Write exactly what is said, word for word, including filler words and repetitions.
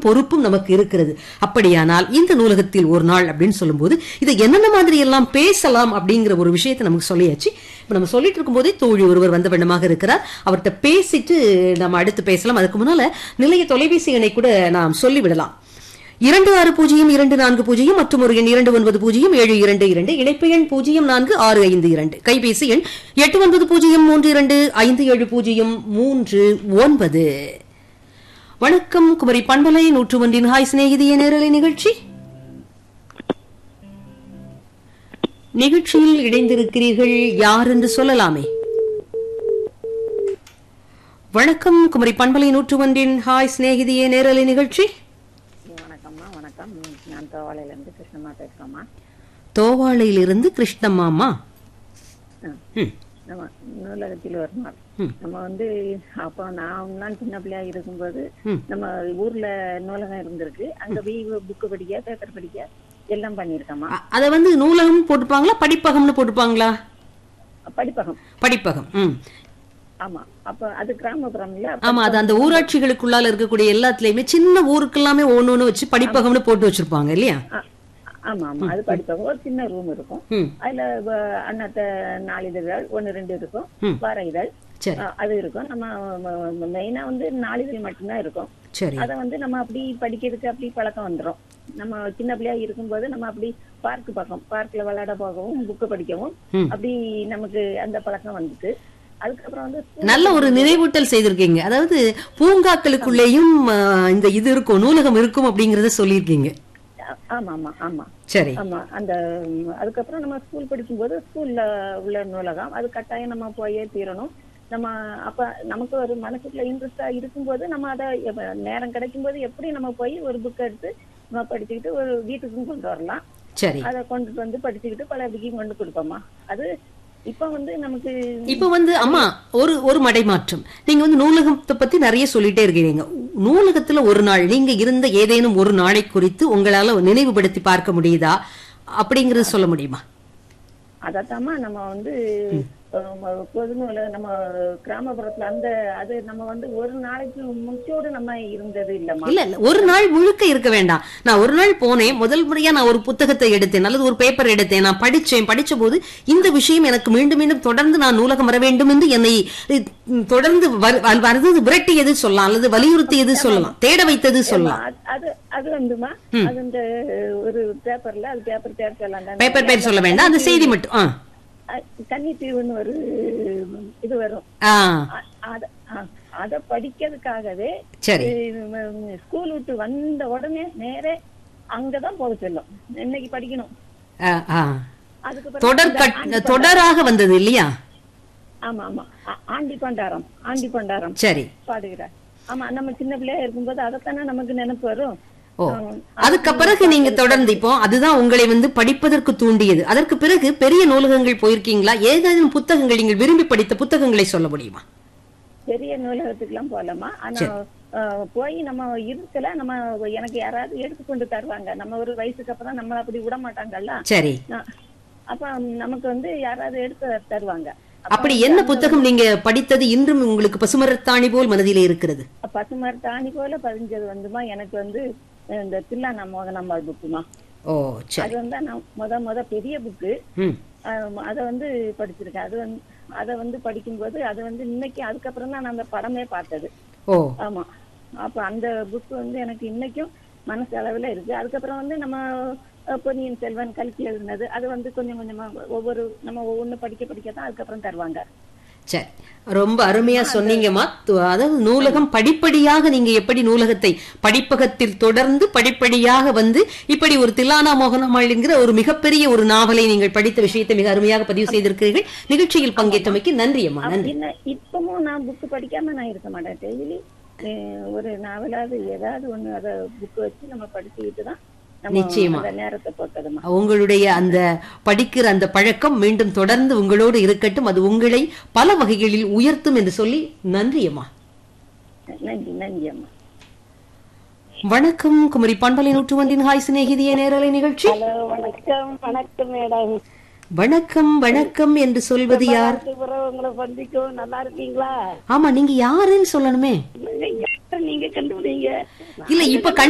பொறுப்பும் நமக்கு இருக்கிறது. அப்படியானால் இந்த நூலகத்தில் ஒரு நாள் அப்படின்னு சொல்லும்போது இதை என்னென்ன மாதிரி எல்லாம் பேசலாம் அப்படிங்கிற ஒரு விஷயத்தை நமக்கு சொல்லியாச்சு. இப்ப நம்ம சொல்லிட்டு இருக்கும் போதே தோழி ஒருவர் வந்த வண்ணமாக இருக்கிறார். அவர்கிட்ட பேசிட்டு நம்ம அடுத்து பேசலாம். அதுக்கு முன்னால நிலைய தொலைபேசி எண்ணை கூட நாம் சொல்லிவிடலாம். இரண்டு ஆறு பூஜ்ஜியம் இரண்டு நான்கு பூஜ்ஜியம் மற்றும் ஒரு எண் இரண்டு ஒன்பது பூஜ்ஜியம் ஏழு இரண்டு இரண்டு, இணைப்பு எண் பூஜ்ஜியம் நான்கு ஆறு ஐந்து இரண்டு, கைபேசி எண் எட்டு ஒன்பது பூஜ்ஜியம் மூன்று இரண்டு ஐந்து ஏழு பூஜ்ஜியம் மூன்று ஒன்பது. வணக்கம் குமரி பண்பலை நூற்று ஒன்றின் ஹாய் சிநேகிதிய நேரலை நிகழ்ச்சி. நிகழ்ச்சியில் இணைந்திருக்கிறீர்கள், யார் என்று சொல்லலாமே. வணக்கம் குமரி பண்பலை நூற்று ஒன்றின் ஹாய் சிநேகிதிய நேரலை நிகழ்ச்சி. நான் தோவாளையிலிருந்து கிருஷ்ணம்மா பேசுறோம்மா. தோவாளையிலிருந்து கிருஷ்ணம்மாமா. நம்ம நூலகத்தில் ஒரு நாள் நம்ம வந்து அப்போ நான் சின்ன பிள்ளையா இருக்கும்போது நம்ம ஊர்ல நூலகம் இருந்திருக்கு. அங்க போய் புக்கு படிக்க, பேப்பர் படிக்க எல்லாம் பண்ணிருக்கோமா. அத வந்து நூலகம் போட்டுப்பாங்களா, படிப்பகம்னு போட்டுப்பாங்களா? படிப்பகம். படிப்பகம். ஆமா. அப்ப அது கிராமப்புறம் இல்ல. ஆமா, அது அந்த ஊராட்சிகளுக்குள்ளால இருக்கக்கூடிய எல்லாத்துலயுமே சின்ன ஊருக்கு எல்லாமே ஒண்ணு ஒண்ணு வச்சு படிப்பகம்னு போட்டு வச்சிருப்பாங்க இல்லையா? ஆமா ஆமா, அது படிப்பகம். ஒரு சின்ன ரூம் இருக்கும். அதுல அன்னத்த நாளிதழ்கள் ஒன்னு ரெண்டு இருக்கும், வார இதழ் அது இருக்கும். நம்ம மெயினா வந்து நாளிதழ் மட்டும்தான் இருக்கும். அத வந்து நம்ம அப்படி படிக்கிறதுக்கு அப்படி பழக்கம் வந்துடும். நம்ம சின்ன பிள்ளையா இருக்கும்போது நம்ம அப்படி பார்க் பக்கம் பார்க்ல விளையாட போகவும் புக்கு படிக்கவும் அப்படி நமக்கு அந்த பழக்கம் வந்துட்டு அதுக்கப்புறம் வந்து நல்ல ஒரு நினைவூட்டல் செய்திருக்கீங்க. அதாவது பூங்காக்களுக்குள்ளேயும் இந்த இது இருக்கும், நூலகம் இருக்கும் அப்படிங்கறத சொல்லியிருக்கீங்க. ஆமா ஆமா ஆமா சரி. ஆமா. அந்த அதுக்கப்புறம் நம்ம ஸ்கூல் படிக்கும்போது ஸ்கூல்ல உள்ள நூலகம் அது கட்டாயம் நம்ம போயே தீரணும். நம்ம அப்ப நமக்கு ஒரு மனசுக்குள்ள இன்ட்ரெஸ்டா இருக்கும்போது நம்ம அதை நேரம் கிடைக்கும் போது எப்படி நம்ம போய் ஒரு புக் எடுத்து நம்ம படிச்சுக்கிட்டு ஒரு வீட்டுக்கும் கொண்டு வரலாம். சரி. அதை கொண்டுட்டு வந்து படிச்சுக்கிட்டு பல புக்கையும் கொண்டு கொடுப்போமா. அது இப்ப வந்து நமக்கு இப்ப வந்து அம்மா ஒரு ஒரு மடைமாற்றம். நீங்க வந்து நூலகத்தை பத்தி நிறைய சொல்லிட்டே இருக்கீங்க. நூலகத்துல ஒரு நாள் நீங்க இருந்த ஏதேனும் ஒரு நாளை குறித்து உங்களால நினைவுபடுத்தி பார்க்க முடியுதா அப்படிங்கறது சொல்ல முடியுமா? அதத்தாமா நம்ம வந்து பொது நூல நம்ம கிராமப்புறத்துல அந்த அது நம்ம வந்து ஒரு நாளைக்கு முச்சோடு நம்ம இருந்தது இல்லம்மா. இல்ல இல்ல, ஒரு நாள் முழுக்க இருக்க வேண்டாம். நான் ஒரு நாள் போனேன், முதல் முறையா நான் ஒரு புத்தகத்தை எடுத்தேன் அல்லது ஒரு பேப்பர் எடுத்தேன், நான் படிச்சேன். படிச்ச போது இந்த விஷயம் எனக்கு மீண்டும் மீண்டும் தொடர்ந்து நான் நூலகம் வர வேண்டும் என்று என்னை தொடர்ந்து வருது விரட்டியது சொல்லலாம் அல்லது வலியுறுத்தியது சொல்லலாம், தேட வைத்தது சொல்லலாம். அது அது வந்துமா அது இந்த ஒரு பேப்பர்ல அது பேப்பர் பேர் சொல்லலாம், பேப்பர் பேர் சொல்ல வேண்டாம், அந்த செய்தி மட்டும். கன்னித்தீவுன்னு ஒரு இது வரும். அத படிக்கிறதுக்காகவே ஸ்கூல் விட்டு வந்த உடனே நேரே அங்கதான் போக சொல்லும். இன்னைக்கு படிக்கணும். அதுக்கு தொடராக வந்தது இல்லையா? ஆமா ஆமா. ஆண்டி பண்டாரம் ஆண்டி பண்டாரம் சரி பாடுகிறார். ஆமா, நம்ம சின்ன பிள்ளையா இருக்கும்போது அதைத்தானே நமக்கு நினைப்பு வரும். அதுக்கு பிறகு நீங்க தொடர்ந்து இப்போ அதுதான் உங்களை வந்து படிப்பதற்கு தூண்டியது. அதற்கு பிறகு பெரிய நூலகங்கள் போயிருக்கீங்களா? ஏதாவது புத்தகங்கள் நீங்கள் விரும்பி படித்த புத்தகங்களை சொல்ல முடியுமா? பெரிய நூலகத்துக்கு எல்லாம் போலாமா. ஆனா போய் நம்ம இருக்கல, நம்ம எனக்கு யாராவது எடுத்துக்கொண்டு தருவாங்க. நம்ம ஒரு வயசுக்கு அப்புறம் நம்ம அப்படி விட மாட்டாங்கல்ல. சரி. அப்ப நமக்கு வந்து யாராவது எடுத்து தருவாங்க. அப்படி என்ன புத்தகம் நீங்க படித்தது இன்றும் உங்களுக்கு பசுமரத்தாணி போல் மனதிலே இருக்கிறது? பசுமரத்தாணி போல பதிஞ்சது வந்துமா எனக்கு வந்து இந்த தில்லானா மோகனாம்பாள் புக்குமா. ஓ சரி. அது வந்து நான் முத முத பெரிய புக்கு அத வந்து படிச்சிருக்கேன். அது வந்து அத வந்து படிக்கும்போது அது வந்து இன்னைக்கு அதுக்கப்புறம் தான் நான் அந்த படமே பார்த்தது. ஓ ஆமா. அப்ப அந்த புக் வந்து எனக்கு இன்னைக்கும் மனசு அளவுல இருக்கு. அதுக்கப்புறம் வந்து நம்ம பொன்னியின் செல்வன் கல்கி எழுதினது அது வந்து கொஞ்சம் கொஞ்சமா ஒவ்வொரு நம்ம ஒவ்வொன்னு படிக்க படிக்கத்தான் அதுக்கப்புறம் தருவாங்க. சரி, ரொம்ப அருமையா சொன்னீங்கம்மா. அதாவது நூலகம் படிப்படியாக நீங்க எப்படி நூலகத்தை படிப்பகத்தில் தொடர்ந்து படிப்படியாக வந்து இப்படி ஒரு தில்லானா மோகனாம்பாள் என்கிற ஒரு மிகப்பெரிய ஒரு நாவலை நீங்கள் படித்த விஷயத்தை மிக அருமையாக பதிவு செய்திருக்கிறீர்கள். நிகழ்ச்சியில் பங்கேற்றமைக்கு நன்றி அம்மா. நன்றி. இப்பவும் நான் புக்கு படிக்காம நான் இருக்க மாட்டேன். டெய்லி ஒரு நாவலாவது ஏதாவது ஒண்ணு அத புக்கு வச்சு நம்ம படிச்சுக்கிட்டு தான் நிச்சயமா நேரத்தை போட்டதுமா. உங்களுடைய அந்த படிக்கிற அந்த பழக்கம் மீண்டும் தொடர்ந்து உங்களோடு இருக்கட்டும். அது உங்களை பல வகைகளில் உயர்த்தும் என்று சொல்லி நன்றி அம்மா. நன்றி நன்றி அம்மா. வணக்கம் குமரி பண்பலை நூற்று ஒன்றின் ஹாய் சிநேகிதிய நேரலை நிகழ்ச்சி. வணக்கம். வணக்கம் மேடம். வணக்கம் வணக்கம் என்று சொல்வது யார்? உங்களை சந்திக்கும். நல்லா இருக்கீங்களா? ஆமா, நீங்க யாருன்னு சொல்லணுமே. நீங்க கண்டுபிடிங்க. இல்ல இப்ப